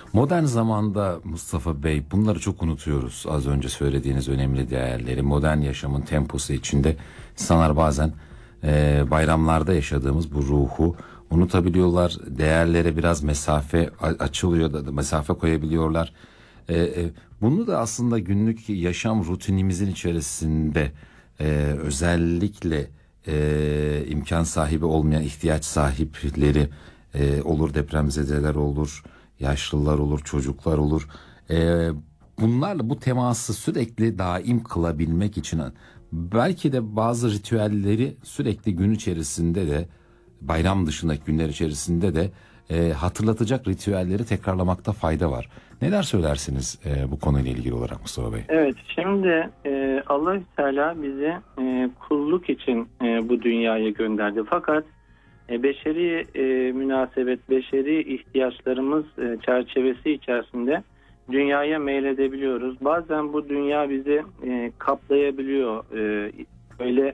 Modern zamanda Mustafa Bey bunları çok unutuyoruz. Az önce söylediğiniz önemli değerleri, modern yaşamın temposu içinde insanlar bazen bayramlarda yaşadığımız bu ruhu unutabiliyorlar. Değerlere biraz mesafe açılıyor, mesafe koyabiliyorlar. Bunu da aslında günlük yaşam rutinimizin içerisinde özellikle imkan sahibi olmayan ihtiyaç sahipleri olur, depremzedeler olur, yaşlılar olur, çocuklar olur. Bunlarla bu teması sürekli daim kılabilmek için belki de bazı ritüelleri sürekli gün içerisinde de, bayram dışındaki günler içerisinde de hatırlatacak ritüelleri tekrarlamakta fayda var. Neler söylersiniz bu konuyla ilgili olarak Mustafa Bey? Evet, şimdi Allah-u Teala bizi kulluk için bu dünyaya gönderdi. Fakat beşeri münasebet, beşeri ihtiyaçlarımız çerçevesi içerisinde dünyaya meyledebiliyoruz. Bazen bu dünya bizi kaplayabiliyor, öyle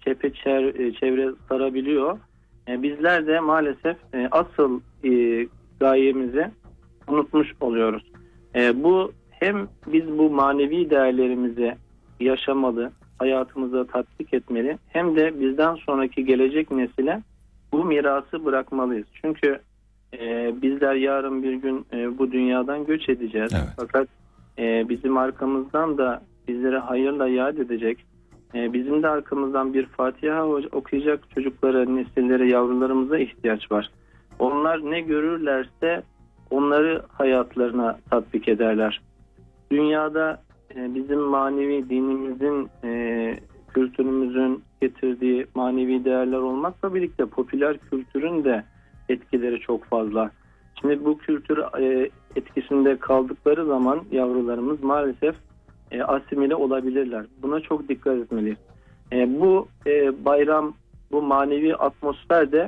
çevre sarabiliyor. Bizler de maalesef asıl gayemizi unutmuş oluyoruz. Bu hem biz bu manevi değerlerimizi yaşamalı, hayatımıza tatbik etmeli, hem de bizden sonraki gelecek nesile bu mirası bırakmalıyız. Çünkü bizler yarın bir gün bu dünyadan göç edeceğiz. Evet. Fakat bizim arkamızdan da bizlere hayırla yad edecek, bizim de arkamızdan bir Fatiha okuyacak çocuklara, nesillere, yavrularımıza ihtiyaç var. Onlar ne görürlerse onları hayatlarına tatbik ederler. Dünyada bizim manevi dinimizin, kültürümüzün getirdiği manevi değerler olmakla birlikte popüler kültürün de etkileri çok fazla. Şimdi bu kültür etkisinde kaldıkları zaman yavrularımız maalesef asimile olabilirler. Buna çok dikkat etmeliyiz. Bu bayram, bu manevi atmosferde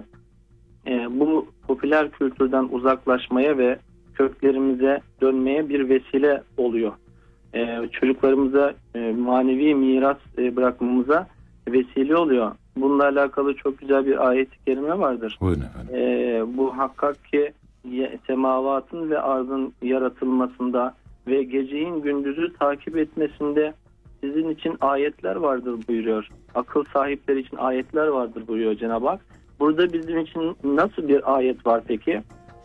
bu popüler kültürden uzaklaşmaya ve köklerimize dönmeye bir vesile oluyor. Çocuklarımıza manevi miras bırakmamıza vesile oluyor. Bununla alakalı çok güzel bir ayet-i kerime vardır. Buyurun efendim. Bu hakkak ki semavatın ve arzın yaratılmasında ve geceyin gündüzü takip etmesinde sizin için ayetler vardır buyuruyor. Akıl sahipleri için ayetler vardır buyuruyor Cenab-ı Hak. Burada bizim için nasıl bir ayet var peki?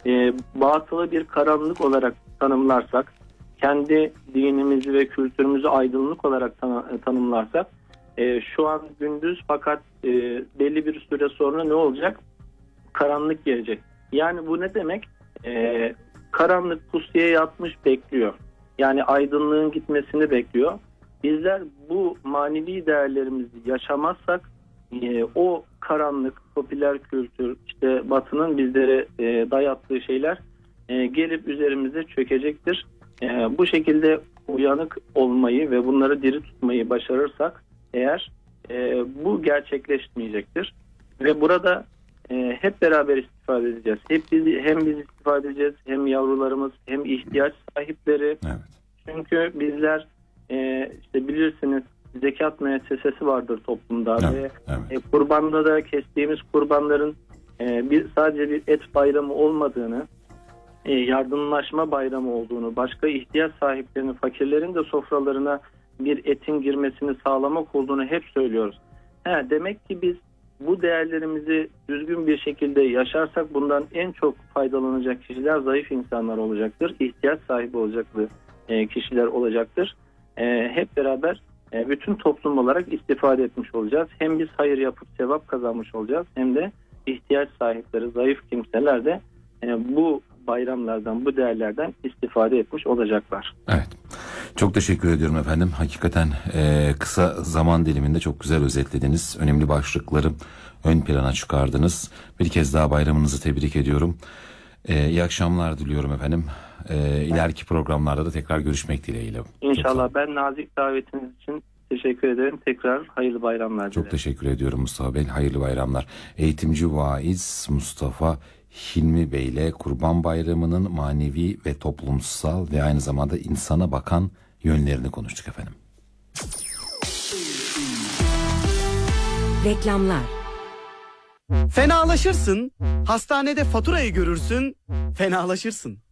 Batılı bir karanlık olarak tanımlarsak, kendi dinimizi ve kültürümüzü aydınlık olarak tanımlarsak, şu an gündüz fakat belli bir süre sonra ne olacak? Karanlık gelecek. Yani bu ne demek? Karanlık pusuya yatmış bekliyor. Yani aydınlığın gitmesini bekliyor. Bizler bu manevi değerlerimizi yaşamazsak o karanlık, popüler kültür, işte Batı'nın bizlere dayattığı şeyler gelip üzerimize çökecektir. Bu şekilde uyanık olmayı ve bunları diri tutmayı başarırsak eğer bu gerçekleşmeyecektir. Ve burada hep beraber istifade edeceğiz. Hem biz istifade edeceğiz, hem yavrularımız, hem ihtiyaç sahipleri. Evet. Çünkü bizler işte bilirsiniz zekat müessesesi vardır toplumda. Evet, Ve evet. kurbanda da kestiğimiz kurbanların sadece bir et bayramı olmadığını, yardımlaşma bayramı olduğunu, başka ihtiyaç sahiplerinin, fakirlerin de sofralarına bir etin girmesini sağlamak olduğunu hep söylüyoruz. Demek ki biz bu değerlerimizi düzgün bir şekilde yaşarsak bundan en çok faydalanacak kişiler zayıf insanlar olacaktır. İhtiyaç sahibi olacaklı kişiler olacaktır. Hep beraber bütün toplum olarak istifade etmiş olacağız. Hem biz hayır yapıp sevap kazanmış olacağız, hem de ihtiyaç sahipleri, zayıf kimseler de bu bayramlardan, bu değerlerden istifade etmiş olacaklar. Evet. Çok teşekkür ediyorum efendim. Hakikaten kısa zaman diliminde çok güzel özetlediniz. Önemli başlıkları ön plana çıkardınız. Bir kez daha bayramınızı tebrik ediyorum. İyi akşamlar diliyorum efendim. İleriki programlarda da tekrar görüşmek dileğiyle. İnşallah. Ben nazik davetiniz için teşekkür ederim. Tekrar hayırlı bayramlar dilerim. Çok teşekkür ediyorum Mustafa Bey. Hayırlı bayramlar. Eğitimci vaiz Mustafa Hilmi Bey ile Kurban Bayramı'nın manevi ve toplumsal ve aynı zamanda insana bakan yönlerini konuştuk efendim. Reklamlar. Fenalaşırsın, hastanede faturayı görürsün, fenalaşırsın.